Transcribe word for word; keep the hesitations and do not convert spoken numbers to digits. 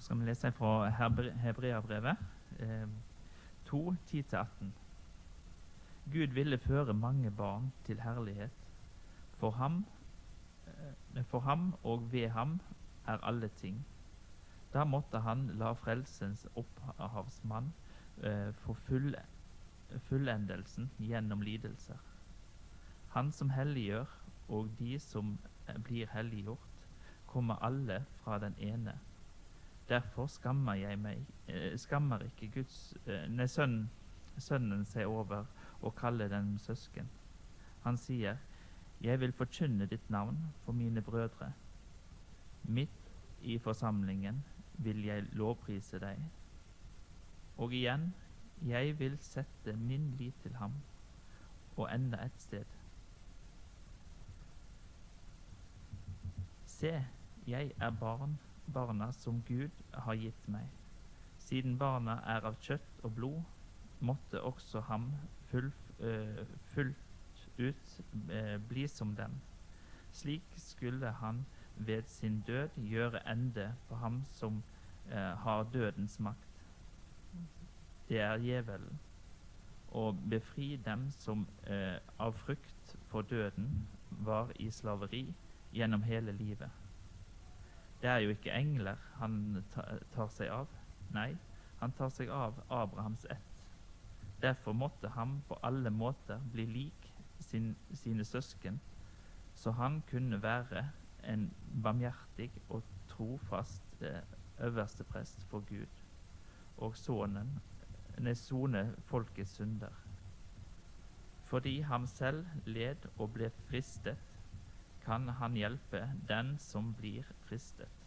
skal vi lese fra Hebreabrevet eh, to, ti til atten. Gud ville føre mange barn til herlighet. For ham, eh, for ham og ved ham er alle ting. Da måtte han la frelsens opphavsmann eh, få full, fullendelsen gjennom lidelser. Han som helliggjør, og de som blir helliggjort, kommer alle fra den ene. Derfor skammer jeg meg, eh, skammer ikke Guds, eh, nei, sønnen, sønnen seg over å kalle dem søsken. Han sier, jeg vil forkynne ditt navn for mine brødre. Midt i forsamlingen vil jeg lovprise deg. Og igjen, jeg vil sette min lit til ham, og enda et sted. Se, jeg er barn, barna som Gud har gitt meg. Siden barna er av kjøtt og blod, måtte også ham full, uh, fullt ut uh, bli som dem. Slik skulle han ved sin død gjøre ende på ham som uh, har dødens makt. Det er djevelen, og befri dem som uh, av frykt for døden var i slaveri gjennom hele livet. Det er jo ikke engler han tar seg av. Nei, han tar seg av Abrahams ett. Derfor måtte han på alle måter bli lik sin, sine søsken, så han kunne være en barmhjertig og trofast eh, øverste prest for Gud, og sonen, nei, sone folkets synder. Fordi han selv led og ble fristet, kan han hjelpe den som blir fristet.